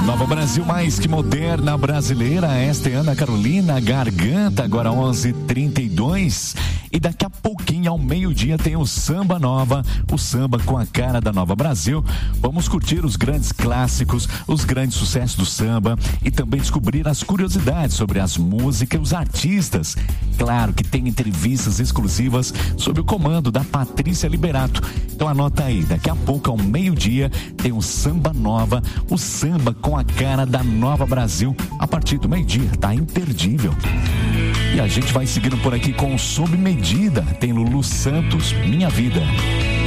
Nova Brasil, mais que moderna brasileira. Esta é Ana Carolina Garganta, agora 11h32. E daqui a pouquinho, ao meio-dia, tem o Samba Nova, o samba com a cara da Nova Brasil. Vamos curtir os grandes clássicos, os grandes sucessos do samba e também descobrir as curiosidades sobre as músicas e os artistas. Claro que tem entrevistas exclusivas sob o comando da Patrícia Liberato. Então anota aí, daqui a pouco, ao meio-dia, tem o Samba Nova, o samba com a cara da Nova Brasil. A partir do meio-dia, tá imperdível. E a gente vai seguindo por aqui com Sob Medida. Tem Lulu Santos, Minha Vida.